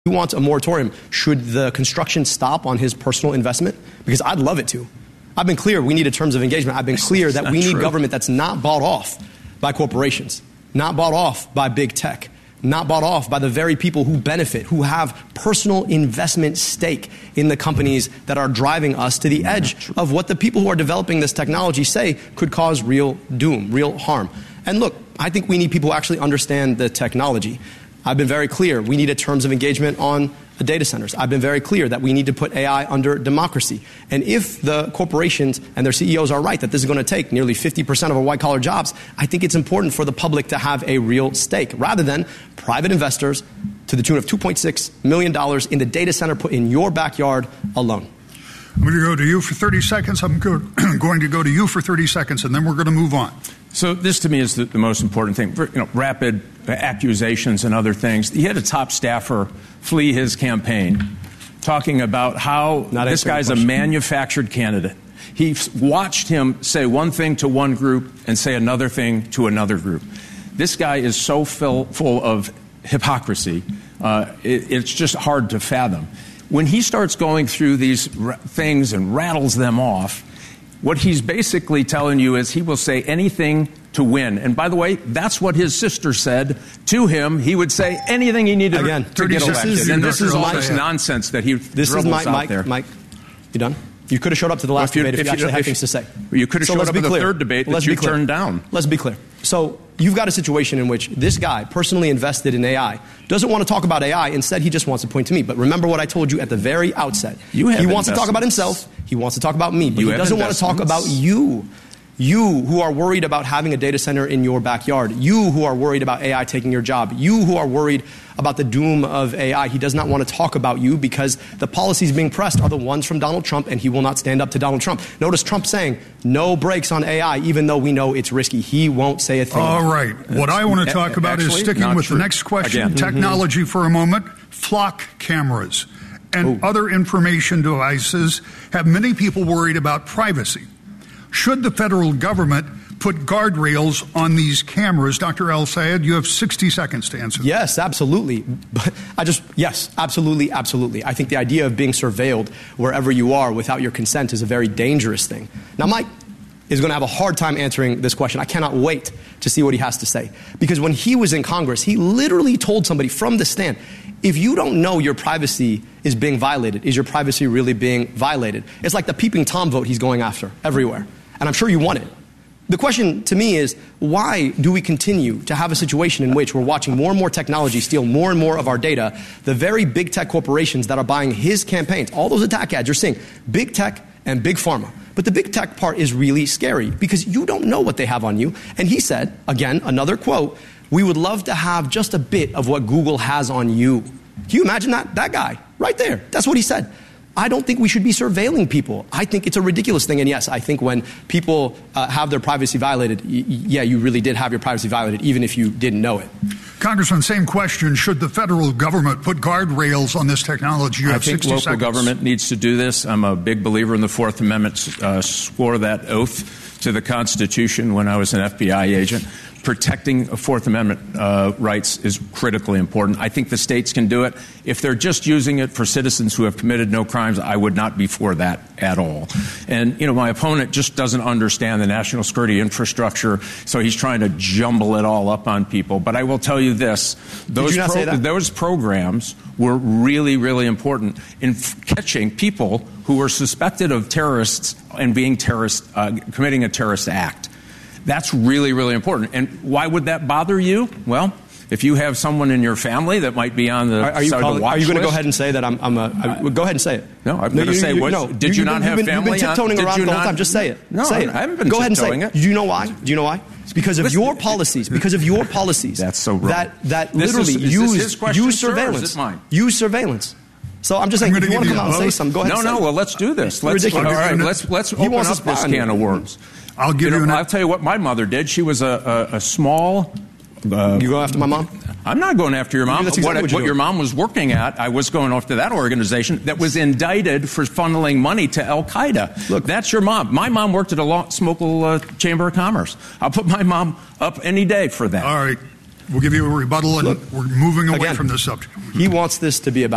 He wants a moratorium. Should the construction stop on his personal investment? Because I'd love it to. I've been clear we need a terms of engagement. I've been clear that we need government that's not bought off by corporations, not bought off by big tech, not bought off by the very people who benefit, who have personal investment stake in the companies that are driving us to the edge of what the people who are developing this technology say could cause real doom, real harm. And look, I think we need people who actually understand the technology. I've been very clear we need a terms of engagement on data centers. I've been very clear that we need to put AI under democracy. And if the corporations and their CEOs are right that this is going to take nearly 50% of our white-collar jobs, I think it's important for the public to have a real stake, rather than private investors to the tune of $2.6 million in the data center put in your backyard alone. I'm going to go to you for 30 seconds. I'm going to go to you for 30 seconds, and then we're going to move on. So this, to me, is the most important thing. Rapid accusations and other things. He had a top staffer flee his campaign, talking about how this guy's a manufactured candidate. He watched him say one thing to one group and say another thing to another group. This guy is so full of hypocrisy, it's just hard to fathom. When he starts going through these things and rattles them off, what he's basically telling you is he will say anything to win. And by the way, that's what his sister said to him. He would say anything he needed to get elected. And this is all this nonsense that he dribbles out there. Mike, you done? You could have showed up to the last debate if you actually had things to say. You could have showed up at the third debate that you turned down. Let's be clear. So you've got a situation in which this guy, personally invested in AI, doesn't want to talk about AI. Instead, he just wants to point to me. But remember what I told you at the very outset. He wants to talk about himself. He wants to talk about me. But he doesn't want to talk about you. You who are worried about having a data center in your backyard. You who are worried about AI taking your job. You who are worried about the doom of AI. He does not want to talk about you because the policies being pressed are the ones from Donald Trump, and he will not stand up to Donald Trump. Notice Trump saying no brakes on AI, even though we know it's risky. He won't say a thing. All right. What I want to talk about is sticking with the next question, technology for a moment. Flock cameras and other information devices have many people worried about privacy. Should the federal government put guardrails on these cameras? Dr. El-Sayed, you have 60 seconds to answer. Yes, absolutely. Yes, absolutely, absolutely. I think the idea of being surveilled wherever you are without your consent is a very dangerous thing. Now, Mike is going to have a hard time answering this question. I cannot wait to see what he has to say. Because when he was in Congress, he literally told somebody from the stand, if you don't know your privacy is being violated, is your privacy really being violated? It's like the peeping Tom vote he's going after everywhere. And I'm sure you want it. The question to me is, why do we continue to have a situation in which we're watching more and more technology steal more and more of our data? The very big tech corporations that are buying his campaigns, all those attack ads, you're seeing big tech and big pharma. But the big tech part is really scary because you don't know what they have on you. And he said, again, another quote, we would love to have just a bit of what Google has on you. Can you imagine that? That guy right there. That's what he said. I don't think we should be surveilling people. I think it's a ridiculous thing. And yes, I think when people have their privacy violated, yeah, you really did have your privacy violated, even if you didn't know it. Congressman, same question. Should the federal government put guardrails on this technology? I think local government needs to do this. I'm a big believer in the Fourth Amendment, swore that oath to the Constitution when I was an FBI agent. Protecting Fourth Amendment rights is critically important. I think the states can do it. If they're just using it for citizens who have committed no crimes, I would not be for that at all. And, my opponent just doesn't understand the national security infrastructure, so he's trying to jumble it all up on people. But I will tell you this. Those programs were really, really important in catching people who were suspected of terrorists and being committing a terrorist act. That's really, really important. And why would that bother you? Well, if you have someone in your family that might be on the side of the watch Are you going to list, go ahead and say that go ahead and say it. No, I'm going to say did you not have family on? You've been tiptoeing around the whole time. Just say it. No, say it. I haven't been go ahead and say it. Do you know why? It's because of your policies. Because of your policies. That's so wrong. That literally use surveillance. Use surveillance. So I'm just saying, if you want to come out and say something, go ahead. No, well, let's do this. Let's open up this can of worms. I'll give you I'll tell you what my mother did. She was a small... you go after my mom? I'm not going after your mom. What your mom was working at, I was going after that organization that was indicted for funneling money to Al-Qaeda. Look, that's your mom. My mom worked at a Smokel Chamber of Commerce. I'll put my mom up any day for that. All right. We'll give you a rebuttal, and we're moving away from this subject. He wants this to be about